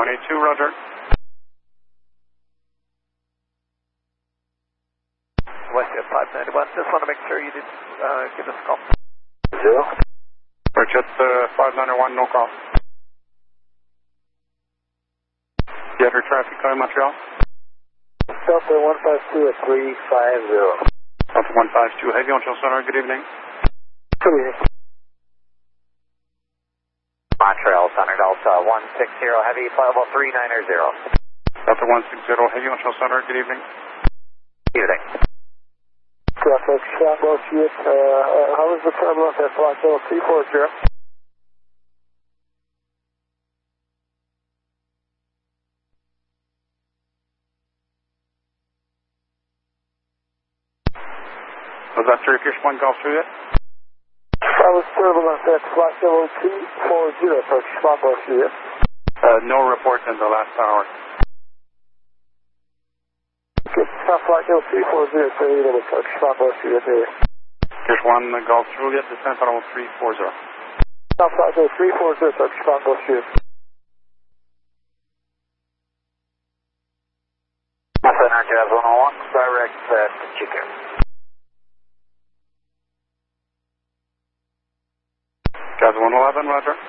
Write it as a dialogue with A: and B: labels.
A: 182, roger.
B: WestJet 591, just want to make sure you didn't give us a call.
C: 0.
A: WestJet 591, no call. You have your traffic time, Montreal?
C: Delta 152 at 350.
A: Delta 152, heavy on Center, good evening.
C: Good evening.
B: Montreal Center, Delta 160, heavy, flyable 390.
A: Delta 160, heavy on Center, good evening.
B: Evening.
C: Traffic, Scotland, how is the turbulence at flight level 340?
A: Was that Turkish 1 Golf Juliet?
C: How is turbulence at flight level 240, Turkish 1 Golf Juliet?
A: No report in the last hour.
C: Okay, flight level 340, Turkish 1 Golf Juliet.
A: Turkish 1 Golf Juliet, descent level 340.
C: Flight level 340, Turkish 1 Golf Juliet.
B: Center, Jazz 101, direct at Chico.
A: Jazz 111, roger.